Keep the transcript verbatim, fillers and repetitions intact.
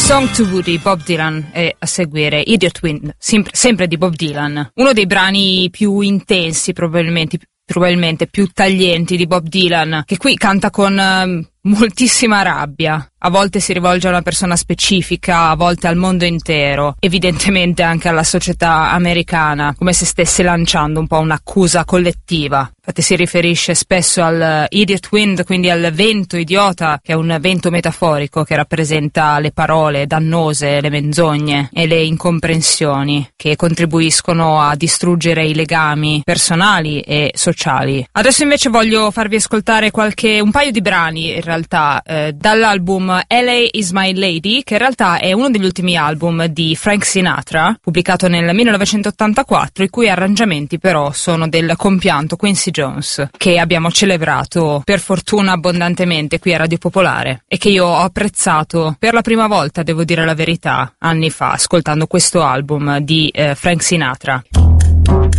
Song to Woody, Bob Dylan, e a seguire Idiot Wind, sempre, sempre di Bob Dylan. Uno dei brani più intensi, probabilmente, probabilmente più taglienti di Bob Dylan, che qui canta con uh, moltissima rabbia. A volte si rivolge a una persona specifica, a volte al mondo intero, evidentemente anche alla società americana, come se stesse lanciando un po' un'accusa collettiva. Infatti si riferisce spesso al idiot wind, quindi al vento idiota, che è un vento metaforico che rappresenta le parole dannose, le menzogne e le incomprensioni che contribuiscono a distruggere i legami personali e sociali. Adesso invece voglio farvi ascoltare qualche un paio di brani in realtà eh, dall'album L A is My Lady, che in realtà è uno degli ultimi album di Frank Sinatra, pubblicato nel millenovecentottantaquattro, i cui arrangiamenti però sono del compianto Quincy Jones, che abbiamo celebrato per fortuna abbondantemente qui a Radio Popolare e che io ho apprezzato per la prima volta, devo dire la verità, anni fa, ascoltando questo album di eh, Frank Sinatra.